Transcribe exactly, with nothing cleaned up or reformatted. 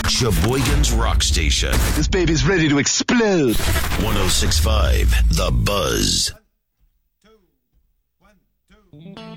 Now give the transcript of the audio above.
Sheboygan's Rock Station. This baby's ready to explode. one oh six point five The Buzz.